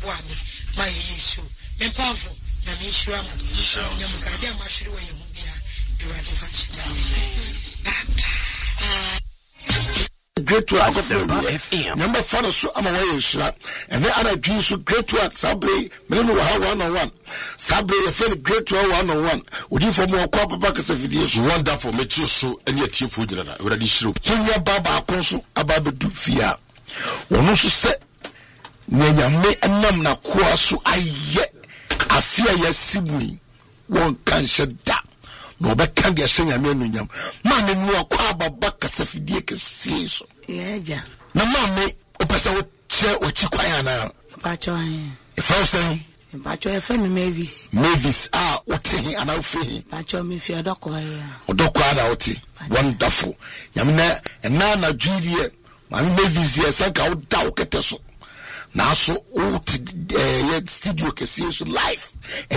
boami my issue me powerful na me sure am nyamukade amashiri wa yehubia irade fashion great to FM number 4 so am away shira and then other dreams so great to sabre me no ha 1-on-1 sabre your friend great to 1-on-1 odi for mo kwa papa kasa video so wonderful me chi so ene atiefo gina na urade shiro sonya baba akonso ababedu fia wono so se nyanyame anam na koa so aye afia yasimui won kan sheda no be kan dia shenya me nunyam ma me nu akwa baba kasa fidie kesi so yeja na ma me opesa wo che o chi kwan na pa cho ifo sen pa cho e fe me Mavis ote ana ofi pa cho me fi odoko ada oti wonderful nyamna na na judie ma Mavis ye san ka wo da wo keteso na so o studio kesi so live